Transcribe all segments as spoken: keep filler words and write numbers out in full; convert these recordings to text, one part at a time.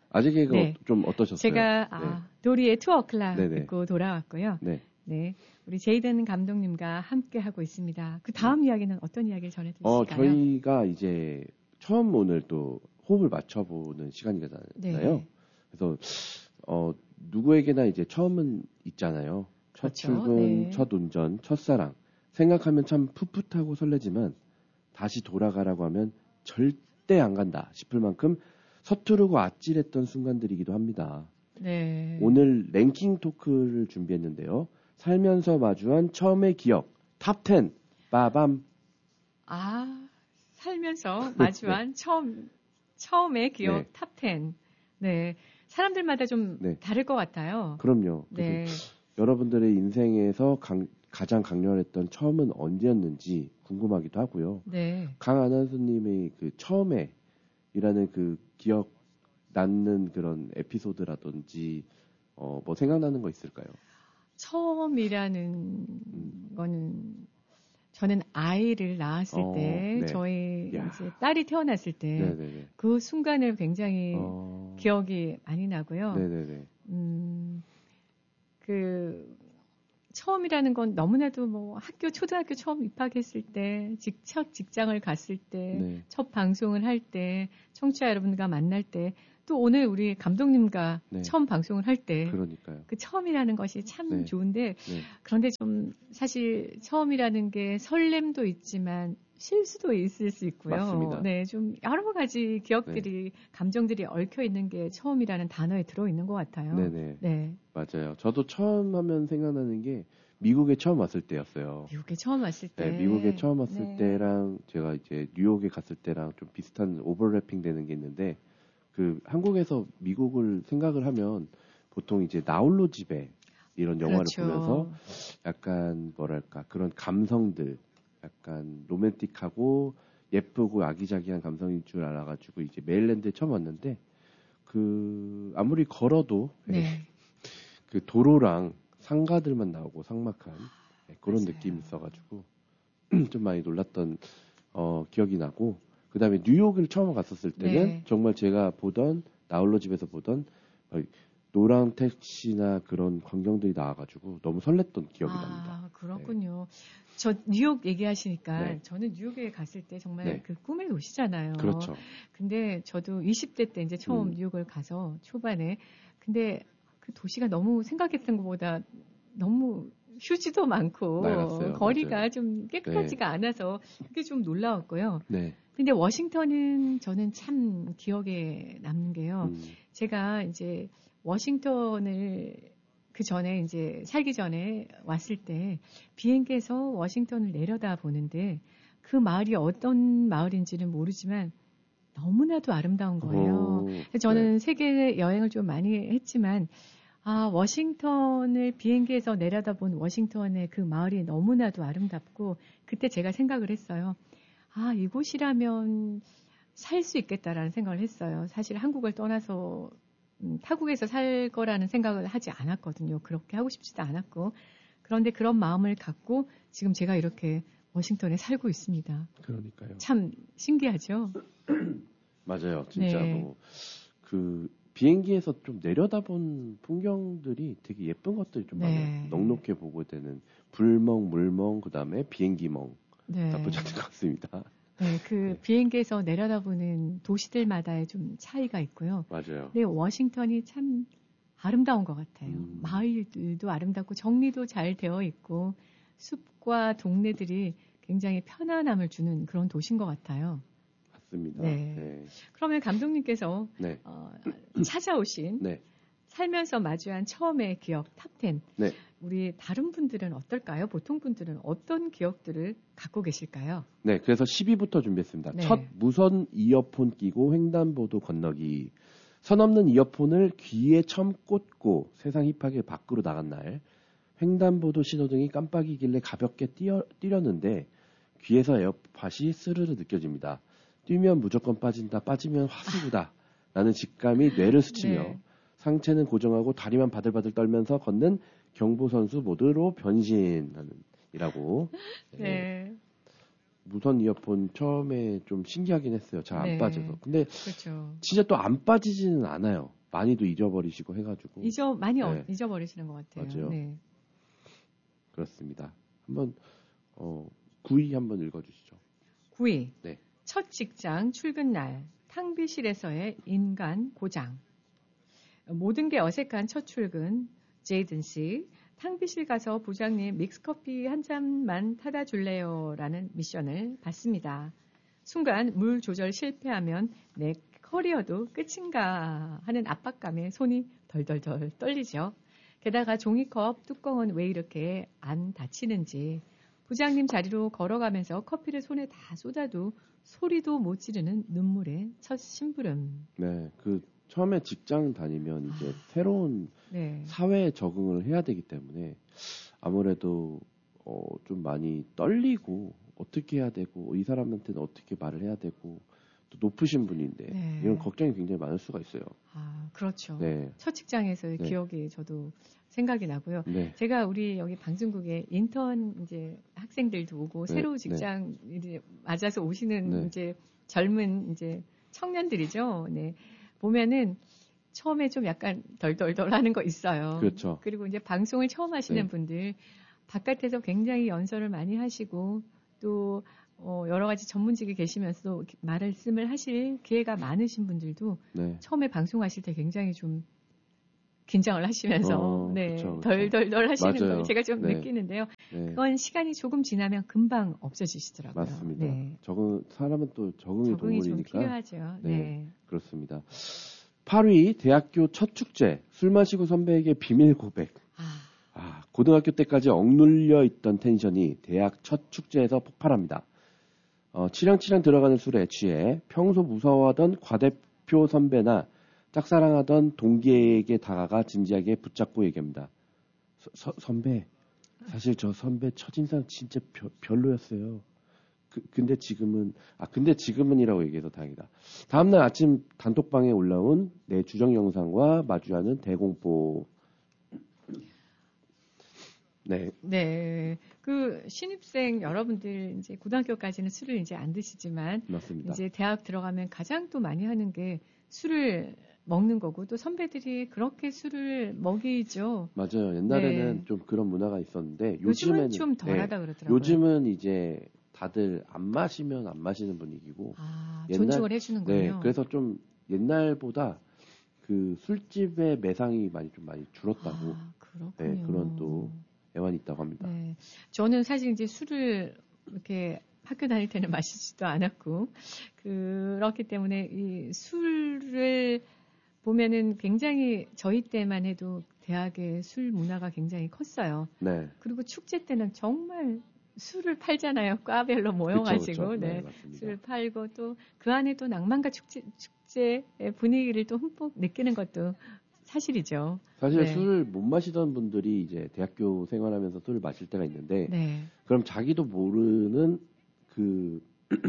아직은 네. 좀 어떠셨어요? 제가 아, 네. 도리의 투어 클락 네네. 듣고 돌아왔고요. 네. 네, 우리 제이든 감독님과 함께 하고 있습니다. 그 다음 네. 이야기는 어떤 이야기를 전해드릴까요? 어, 저희가 이제 처음 오늘 또 호흡을 맞춰보는 시간이잖아요. 네. 그래서 어, 누구에게나 이제 처음은 있잖아요. 첫 그렇죠. 출근, 네. 첫 운전, 첫사랑. 생각하면 참 풋풋하고 설레지만 다시 돌아가라고 하면 절대 안 간다 싶을 만큼 서투르고 아찔했던 순간들이기도 합니다. 네. 오늘 랭킹 토크를 준비했는데요. 살면서 마주한 처음의 기억 탑 텐 빠밤. 아, 살면서 마주한 네. 처음 처음의 기억 네. 탑 텐. 네. 사람들마다 좀 네. 다를 것 같아요. 그럼요. 네. 여러분들의 인생에서 강, 가장 강렬했던 처음은 언제였는지 궁금하기도 하고요. 네. 강 아나운서님의 그 처음에 이라는 그 기억 남는 그런 에피소드라든지 어, 뭐 생각나는 거 있을까요? 처음이라는 음. 거는 저는 아이를 낳았을 어, 때 네. 저희 야. 이제 딸이 태어났을 때 그 순간을 굉장히 어... 기억이 많이 나고요. 네네네. 음, 그 처음이라는 건 너무나도 뭐 학교 초등학교 처음 입학했을 때, 직, 첫 직장을 갔을 때, 네. 첫 방송을 할 때, 청취자 여러분과 만날 때, 또 오늘 우리 감독님과 네. 처음 방송을 할 때, 그러니까요. 그 처음이라는 것이 참 네. 좋은데, 네. 그런데 좀 사실 처음이라는 게 설렘도 있지만 실수도 있을 수 있고요. 맞습니다. 네, 좀 여러 가지 기억들이, 네. 감정들이 얽혀 있는 게 처음이라는 단어에 들어 있는 것 같아요. 네네. 네. 맞아요. 저도 처음 하면 생각나는 게 미국에 처음 왔을 때였어요. 미국에 처음 왔을 때. 네, 미국에 처음 왔을 네. 때랑 제가 이제 뉴욕에 갔을 때랑 좀 비슷한 오버래핑 되는 게 있는데, 그 한국에서 미국을 생각을 하면 보통 이제 나홀로 집에 이런 영화를 그렇죠. 보면서 약간 뭐랄까 그런 감성들, 약간 로맨틱하고 예쁘고 아기자기한 감성인 줄 알아가지고 이제 메일랜드에 처음 왔는데, 그 아무리 걸어도 네. 그 도로랑 상가들만 나오고 삭막한 네, 그런 맞아요. 느낌이 있어가지고 좀 많이 놀랐던 어, 기억이 나고, 그 다음에 뉴욕을 처음 갔었을 때는 네. 정말 제가 보던 나홀로 집에서 보던 노랑 택시나 그런 광경들이 나와가지고 너무 설렜던 기억이 아, 납니다. 그렇군요. 네. 저 뉴욕 얘기하시니까 네. 저는 뉴욕에 갔을 때 정말 네. 그 꿈의 도시잖아요. 그렇죠. 근데 저도 이십 대 때 이제 처음 음. 뉴욕을 가서 초반에 근데 그 도시가 너무 생각했던 것보다 너무 휴지도 많고 낡았어요. 거리가 맞아요. 좀 깨끗하지가 네. 않아서 그게 좀 놀라웠고요. 네. 근데 워싱턴은 저는 참 기억에 남는 게요. 음. 제가 이제 워싱턴을 그 전에 이제 살기 전에 왔을 때 비행기에서 워싱턴을 내려다 보는데 그 마을이 어떤 마을인지는 모르지만 너무나도 아름다운 거예요. 오, 저는 네. 세계 여행을 좀 많이 했지만 아, 워싱턴을 비행기에서 내려다본 워싱턴의 그 마을이 너무나도 아름답고 그때 제가 생각을 했어요. 아, 이곳이라면 살 수 있겠다라는 생각을 했어요. 사실 한국을 떠나서 음, 타국에서 살 거라는 생각을 하지 않았거든요. 그렇게 하고 싶지도 않았고. 그런데 그런 마음을 갖고 지금 제가 이렇게 워싱턴에 살고 있습니다. 그러니까요. 참 신기하죠? 맞아요. 진짜로. 네. 그 비행기에서 좀 내려다본 풍경들이 되게 예쁜 것들이 좀 네. 많아요. 넉넉해 보고 되는 불멍, 물멍, 그 다음에 비행기멍. 네. 나쁘지 않은 것 같습니다. 네, 그 네. 비행기에서 내려다보는 도시들마다의 좀 차이가 있고요. 맞아요. 네, 워싱턴이 참 아름다운 것 같아요. 음. 마을들도 아름답고 정리도 잘 되어 있고 숲과 동네들이 굉장히 편안함을 주는 그런 도시인 것 같아요. 맞습니다. 네. 네. 그러면 감독님께서 네. 어, 찾아오신 네. 살면서 마주한 처음의 기억 탑 텐. 네. 우리 다른 분들은 어떨까요? 보통 분들은 어떤 기억들을 갖고 계실까요? 네, 그래서 십 위부터 준비했습니다. 네. 첫 무선 이어폰 끼고 횡단보도 건너기. 선 없는 이어폰을 귀에 처음 꽂고 세상 힙하게 밖으로 나간 날. 횡단보도 신호등이 깜빡이길래 가볍게 뛰어, 뛰려는데 귀에서 에어팟이 스르르 느껴집니다. 뛰면 무조건 빠진다, 빠지면 화수구다 라는 직감이 뇌를 스치며 네. 상체는 고정하고 다리만 바들바들 떨면서 걷는 경보선수 모드로 변신하는 이라고. 네. 네. 무선 이어폰 처음에 좀 신기하긴 했어요. 잘 안 네. 빠져서. 근데 그렇죠. 진짜 또 안 빠지지는 않아요. 많이도 잊어버리시고 해가지고 잊어 많이 어, 네. 잊어버리시는 것 같아요. 맞아요. 네. 그렇습니다. 한번 어, 구 위 한번 읽어주시죠. 구 위. 네. 첫 직장 출근 날 탕비실에서의 인간 고장. 모든 게 어색한 첫 출근. 제이든 씨. 탕비실 가서 부장님 믹스커피 한 잔만 타다 줄래요? 라는 미션을 받습니다. 순간 물 조절 실패하면 내 커리어도 끝인가 하는 압박감에 손이 덜덜덜 떨리죠. 게다가 종이컵 뚜껑은 왜 이렇게 안 닫히는지 부장님 자리로 걸어가면서 커피를 손에 다 쏟아도 소리도 못 지르는 눈물의 첫 심부름. 네, 그 처음에 직장 다니면 이제 아, 새로운 네. 사회에 적응을 해야 되기 때문에 아무래도 어, 좀 많이 떨리고 어떻게 해야 되고 이 사람한테는 어떻게 말을 해야 되고 또 높으신 분인데 네. 이런 걱정이 굉장히 많을 수가 있어요. 아, 그렇죠. 네, 첫 직장에서의 네. 기억이 저도 생각이 나고요. 네, 제가 우리 여기 방송국에 인턴 이제 학생들도 오고 네, 새로 직장 이제 맞아서 오시는 네. 이제 젊은 이제 청년들이죠. 네. 보면은 처음에 좀 약간 덜덜덜 하는 거 있어요. 그렇죠. 그리고 이제 방송을 처음 하시는 네. 분들 바깥에서 굉장히 연설을 많이 하시고 또 어, 여러 가지 전문직에 계시면서도 말씀을 하실 기회가 많으신 분들도 네. 처음에 방송하실 때 굉장히 좀 긴장을 하시면서 어, 네, 그쵸, 그쵸. 덜덜덜 하시는 맞아요. 걸 제가 좀 네. 느끼는데요. 네, 그건 시간이 조금 지나면 금방 없어지시더라고요. 맞습니다. 네. 적응 사람은 또 적응의 적응이 좀 동물이니까 필요하죠. 네. 네. 그렇습니다. 팔 위 대학교 첫 축제 술 마시고 선배에게 비밀 고백. 아, 아, 고등학교 때까지 억눌려 있던 텐션이 대학 첫 축제에서 폭발합니다. 어, 치량치량 들어가는 술에 취해 평소 무서워하던 과대표 선배나 짝사랑하던 동기에게 다가가 진지하게 붙잡고 얘기합니다. 서, 서, 선배, 사실 저 선배 첫인상 진짜 벼, 별로였어요. 그, 근데 지금은, 아, 근데 지금은이라고 얘기해서 다행이다. 다음날 아침 단톡방에 올라온 내 주정 영상과 마주하는 대공포. 네. 네. 그 신입생 여러분들 이제 고등학교까지는 술을 이제 안 드시지만 맞습니다. 이제 대학 들어가면 가장 또 많이 하는 게 술을 먹는 거고 또 선배들이 그렇게 술을 먹이죠. 맞아요. 옛날에는 네. 좀 그런 문화가 있었는데 요즘은 요즘에는 좀 덜하다 네, 그러더라고요. 요즘은 이제 다들 안 마시면 안 마시는 분위기고 아, 옛날- 존중을 해주는군요. 네, 그래서 좀 옛날보다 그 술집의 매상이 많이 좀 많이 줄었다고 아, 그렇군요. 네, 그런 또 애환이 있다고 합니다. 네. 저는 사실 이제 술을 이렇게 학교 다닐 때는 마시지도 않았고, 그렇기 때문에 이 술을 보면은 굉장히 저희 때만 해도 대학의 술 문화가 굉장히 컸어요. 네, 그리고 축제 때는 정말 술을 팔잖아요. 과별로 모여가지고. 그쵸, 그쵸. 네. 네, 맞습니다. 술을 팔고 또 그 안에 또 낭만과 축제, 축제의 분위기를 또 흠뻑 느끼는 것도 사실이죠. 사실 네. 술을 못 마시던 분들이 이제 대학교 생활하면서 술을 마실 때가 있는데 네. 그럼 자기도 모르는 그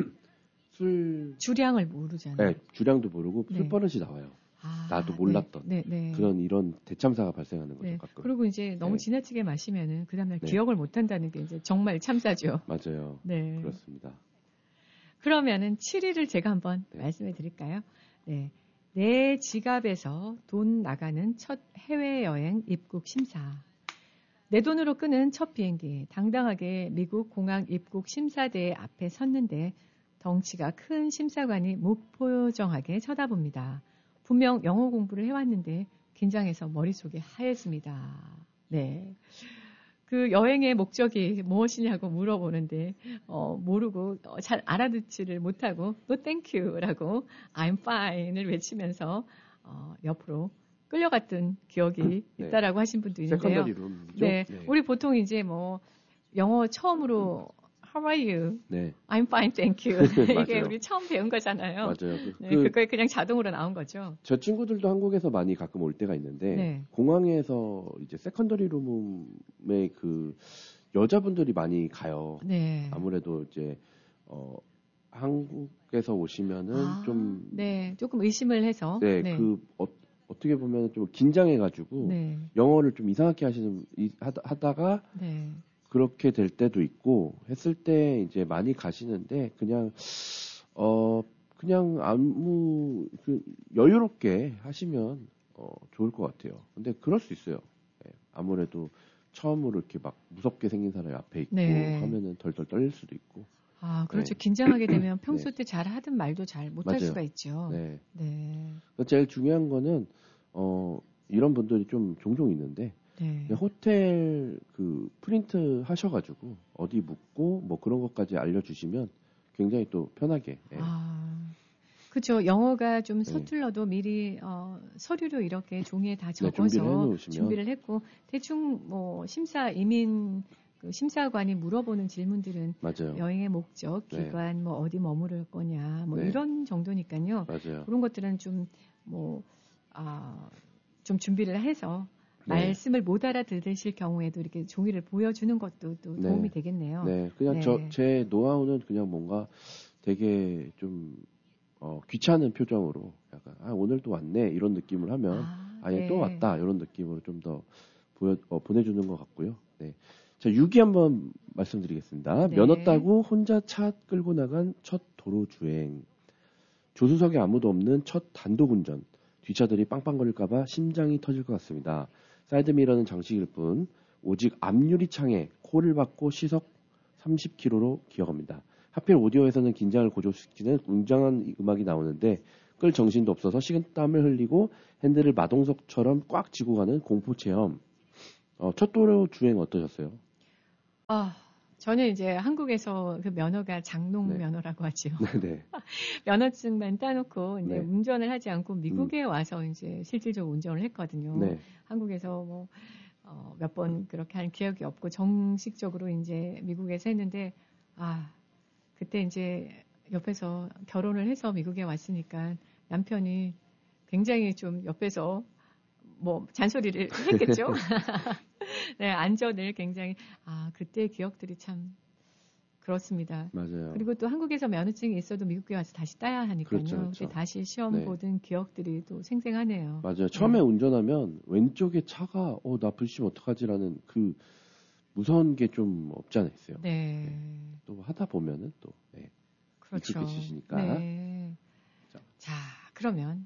술 주량을 모르잖아요. 네, 주량도 모르고 네. 술버릇이 나와요. 아, 나도 몰랐던 네, 네, 네. 그런 이런 대참사가 발생하는 거죠. 네. 가끔. 그리고 이제 너무 네. 지나치게 마시면은 그 다음날 네. 기억을 못 한다는 게 이제 정말 참사죠. 맞아요. 네. 그렇습니다. 그러면은 칠 위를 제가 한번 네. 말씀해 드릴까요? 네. 내 지갑에서 돈 나가는 첫 해외여행 입국 심사. 내 돈으로 끄는 첫 비행기. 당당하게 미국 공항 입국 심사대 앞에 섰는데 덩치가 큰 심사관이 무표정하게 쳐다봅니다. 분명 영어 공부를 해왔는데 긴장해서 머릿속이 하얘집니다. 네. 그 여행의 목적이 무엇이냐고 물어보는데 어, 모르고 어, 잘 알아듣지를 못하고 No thank you라고 I'm fine을 외치면서 어, 옆으로 끌려갔던 기억이 네. 있다라고 하신 분도 있는데요. 세컨더리 룸이죠. 네, 우리 보통 이제 뭐 영어 처음으로 How are you? 네. I'm fine, thank you. 이게 맞아요. 우리 처음 배운 거잖아요. 맞아요. 그, 네, 그, 그거에 그냥 자동으로 나온 거죠. 저 친구들도 한국에서 많이 가끔 올 때가 있는데 네. 공항에서 이제 세컨더리 룸에 그 여자분들이 많이 가요. 네. 아무래도 이제 어 한국에서 오시면은 아, 좀 네, 조금 의심을 해서 네, 네. 그 어, 어떻게 보면 좀 긴장해가지고 네. 영어를 좀 이상하게 하시는 이- 하다, 하다가 네. 그렇게 될 때도 있고 했을 때 이제 많이 가시는데 그냥 어 그냥 아무 그 여유롭게 하시면 어, 좋을 것 같아요. 근데 그럴 수 있어요. 예, 아무래도 처음으로 이렇게 막 무섭게 생긴 사람이 앞에 있고 네. 하면은 덜덜 떨릴 수도 있고. 아, 그렇죠. 네. 긴장하게 되면 평소 네. 때 잘 하던 말도 잘 못할 맞아요. 수가 있죠. 네. 네. 제일 중요한 거는 어, 이런 분들이 좀 종종 있는데 네. 그냥 호텔 그 프린트 하셔가지고 어디 묵고 뭐 그런 것까지 알려주시면 굉장히 또 편하게. 예. 아, 그렇죠. 영어가 좀 네. 서툴러도 미리 어, 서류로 이렇게 종이에 다 네, 적어서 준비를 해놓으시면. 준비를 했고 대충 뭐 심사 이민 그 심사관이 물어보는 질문들은 맞아요. 여행의 목적, 네. 기간, 뭐 어디 머무를 거냐, 뭐 네. 이런 정도니까요. 맞아요. 그런 것들은 좀 뭐 아, 좀 준비를 해서 네. 말씀을 못 알아들으실 경우에도 이렇게 종이를 보여주는 것도 또 네. 도움이 되겠네요. 네, 그냥 네. 저 제 노하우는 그냥 뭔가 되게 좀 어, 귀찮은 표정으로 약간 아 오늘 또 왔네 이런 느낌을 하면 아, 아예 네. 또 왔다 이런 느낌으로 좀 더 보여 어, 보내주는 것 같고요. 네, 자 육 위 한번 말씀드리겠습니다. 네. 면허 따고 혼자 차 끌고 나간 첫 도로 주행. 조수석에 아무도 없는 첫 단독 운전. 뒷차들이 빵빵거릴까봐 심장이 터질 것 같습니다. 사이드미러는 장식일 뿐 오직 앞유리창에 코를 박고 시속 삼십 킬로미터로 기어갑니다. 하필 오디오에서는 긴장을 고조시키는 웅장한 음악이 나오는데 끌 정신도 없어서 식은땀을 흘리고 핸들을 마동석처럼 꽉 쥐고 가는 공포체험. 어, 첫 도로 주행 어떠셨어요? 아, 저는 이제 한국에서 그 면허가 장롱 네. 면허라고 하죠. 네. 면허증만 따놓고 이제 네. 운전을 하지 않고 미국에 와서 이제 실질적으로 운전을 했거든요. 네. 한국에서 뭐, 어, 몇 번 그렇게 한 기억이 없고 정식적으로 이제 미국에서 했는데, 아, 그때 이제 옆에서 결혼을 해서 미국에 왔으니까 남편이 굉장히 좀 옆에서 뭐 잔소리를 했겠죠. 네, 안전을 굉장히 아 그때 기억들이 참 그렇습니다. 맞아요. 그리고 또 한국에서 면허증이 있어도 미국에 와서 다시 따야 하니까요. 그렇죠, 그렇죠. 그때 다시 시험 네. 보던 기억들이 또 생생하네요. 맞아요. 처음에 네. 운전하면 왼쪽에 차가 어, 나 불시면 어떡하지라는 그 무서운 게 좀 없지 않아 있어요. 네. 네. 또 하다 보면은 또 네. 그렇죠. 익숙해지시니까. 네. 자. 자, 그러면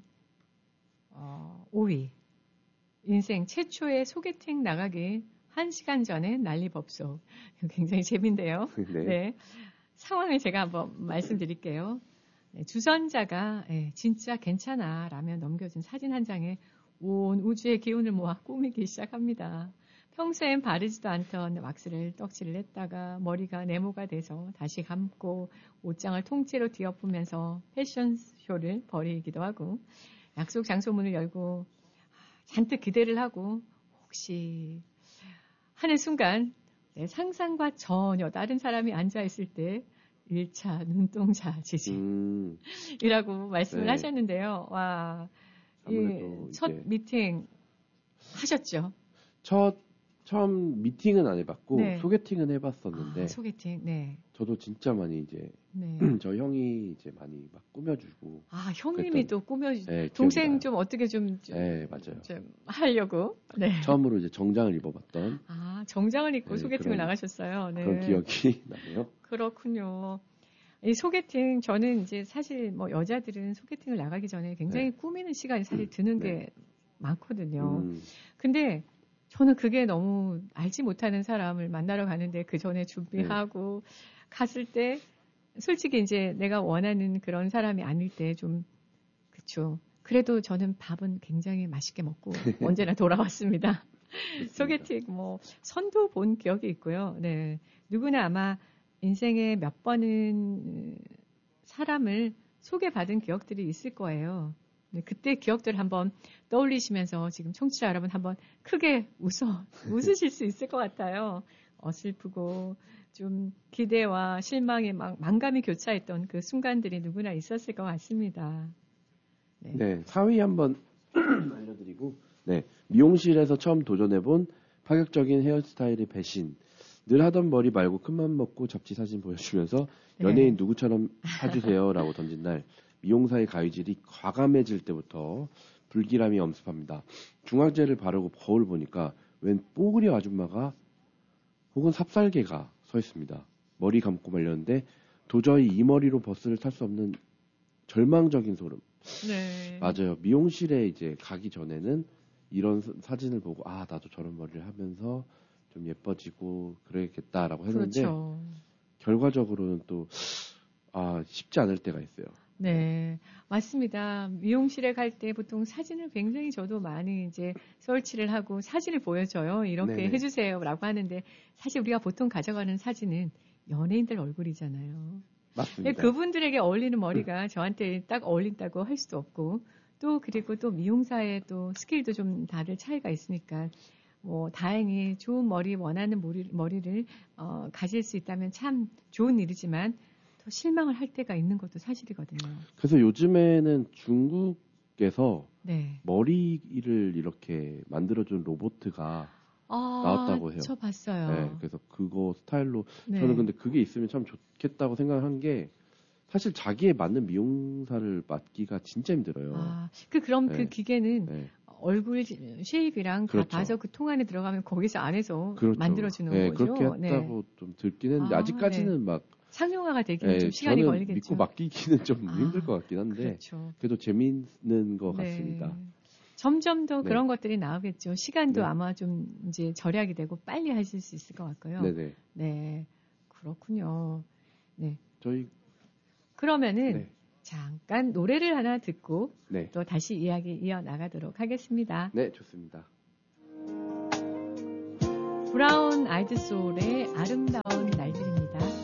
어, 오 위. 인생 최초의 소개팅 나가기 한 시간 전에 난리법석. 굉장히 재밌는데요. 네. 네. 상황을 제가 한번 말씀드릴게요. 네, 주선자가 네, 진짜 괜찮아 라며 넘겨준 사진 한 장에 온 우주의 기운을 모아 꾸미기 시작합니다. 평소엔 바르지도 않던 왁스를 떡칠을 했다가 머리가 네모가 돼서 다시 감고 옷장을 통째로 뒤엎으면서 패션쇼를 벌이기도 하고 약속 장소문을 열고 잔뜩 기대를 하고 혹시 하는 순간 네, 상상과 전혀 다른 사람이 앉아있을 때 일 차 눈동자 지짐이라고 음, 말씀을 네. 하셨는데요. 와, 아무래도 이 첫 이게 미팅 하셨죠? 첫 처음 미팅은 안 해봤고 네. 소개팅은 해봤었는데 아, 소개팅, 네. 저도 진짜 많이 이제 네. 저 형이 이제 많이 막 꾸며주고 아, 형님이 그랬던- 또 꾸며, 네, 동생 기억나요. 좀 어떻게 좀, 좀, 네, 맞아요. 좀 하려고. 네. 처음으로 이제 정장을 입어봤던 아, 정장을 입고 네, 소개팅을 그런- 나가셨어요. 네. 그런 기억이 나네요. 그렇군요. 이 소개팅, 저는 이제 사실 뭐 여자들은 소개팅을 나가기 전에 굉장히 네. 꾸미는 시간이 사실 드는 네. 게 많거든요. 음, 근데 저는 그게 너무 알지 못하는 사람을 만나러 가는데 그 전에 준비하고 갔을 때 솔직히 이제 내가 원하는 그런 사람이 아닐 때 좀, 그쵸. 그래도 저는 밥은 굉장히 맛있게 먹고 언제나 돌아왔습니다. 소개팅 뭐 선도 본 기억이 있고요. 네. 누구나 아마 인생에 몇 번은 사람을 소개받은 기억들이 있을 거예요. 네, 그때 기억들 한번 떠올리시면서 지금 청취자 여러분 한번 크게 웃어, 웃으실 수 있을 것 같아요. 어슬프고 좀 기대와 실망의 망, 망감이 교차했던 그 순간들이 누구나 있었을 것 같습니다. 네. 네, 사 위 한번 알려드리고, 네, 미용실에서 처음 도전해본 파격적인 헤어스타일의 배신. 늘 하던 머리 말고 큰맘 먹고 잡지 사진 보여주면서 연예인 네. 누구처럼 사주세요라고 던진 날 미용사의 가위질이 과감해질 때부터 불길함이 엄습합니다. 중화제를 바르고 거울 보니까 웬 뽀글이 아줌마가 혹은 삽살개가 서 있습니다. 머리 감고 말렸는데 도저히 이 머리로 버스를 탈 수 없는 절망적인 소름. 네. 맞아요. 미용실에 이제 가기 전에는 이런 사- 사진을 보고 아 나도 저런 머리를 하면서 좀 예뻐지고 그래야겠다라고 했는데 그렇죠. 결과적으로는 또 아, 쉽지 않을 때가 있어요. 네, 맞습니다. 미용실에 갈 때 보통 사진을 굉장히 저도 많이 이제 설치를 하고 사진을 보여줘요. 이렇게 네네. 해주세요라고 하는데 사실 우리가 보통 가져가는 사진은 연예인들 얼굴이잖아요. 맞습니다. 그분들에게 어울리는 머리가 저한테 딱 어울린다고 할 수도 없고 또 그리고 또 미용사의 또 스킬도 좀 다들 차이가 있으니까 뭐 다행히 좋은 머리 원하는 머리, 머리를 어, 가질 수 있다면 참 좋은 일이지만 또 실망을 할 때가 있는 것도 사실이거든요. 그래서 요즘에는 중국에서 네. 머리를 이렇게 만들어준 로봇가 아, 나왔다고 해요. 저 봤어요. 네, 그래서 그거 스타일로 네. 저는 근데 그게 있으면 참 좋겠다고 생각한 게 사실 자기에 맞는 미용사를 맡기가 진짜 힘들어요. 아, 그 그럼 네. 그 기계는 네. 얼굴 쉐입이랑 그렇죠. 다 봐서 그 통 안에 들어가면 거기서 안에서 그렇죠. 만들어주는 네, 거죠. 그렇게 했다고 좀 듣긴 했는데 아, 아직까지는 네. 막 상용화가 되기는 네, 좀 시간이 저는 걸리겠죠. 믿고 맡기기는 좀 아, 힘들 것 같긴 한데 그렇죠. 그래도 재미있는 것 네. 같습니다. 점점 더 네. 그런 것들이 나오겠죠. 시간도 네. 아마 좀 이제 절약이 되고 빨리 하실 수 있을 것 같고요. 네네. 네, 그렇군요. 네. 저희 그러면은 네. 잠깐 노래를 하나 듣고 네. 또 다시 이야기 이어나가도록 하겠습니다. 네, 좋습니다. 브라운 아이드 소울의 아름다운 날들입니다.